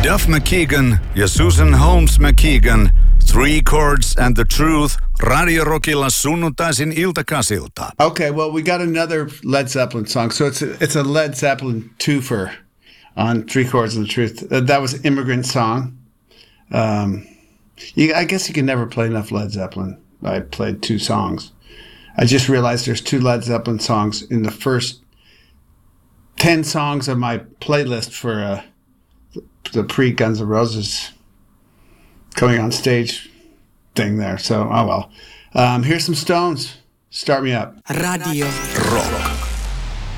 Duff McKagan ja Susan Holmes McKagan, Three Chords and the Truth, Radio Rockilla sunnuntaisin iltakasilta. Okay, well, we got another Led Zeppelin song. So it's a Led Zeppelin twofer on Three Chords and the Truth. That was Immigrant Song. I guess you can never play enough Led Zeppelin. I played 2 songs. I just realized there's 2 Led Zeppelin songs in the first 10 songs of my playlist for the pre-Guns N' Roses coming on stage thing there. So, oh well. Here's some Stones. Start Me Up. Radio Rock.